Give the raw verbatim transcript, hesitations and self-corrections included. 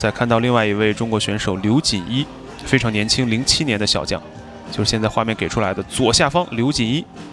再看到另外一位中国选手刘锦一，非常年轻，零七年的小将，就是现在画面给出来的左下方刘锦一。